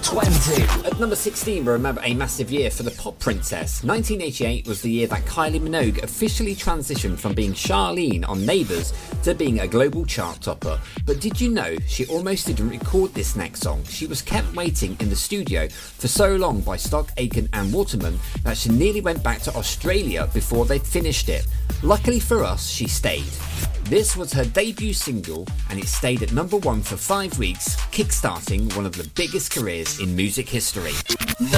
20. At number 16, we remember a massive year for the pop princess. 1988 was the year that Kylie Minogue officially transitioned from being Charlene on Neighbours to being a global chart topper. But did you know she almost didn't record this next song? She was kept waiting in the studio for so long by Stock Aitken and Waterman that she nearly went back to Australia before they'd finished it. Luckily for us, she stayed. This was her debut single and it stayed at number 1 for 5 weeks, kickstarting one of the biggest careers in music history. The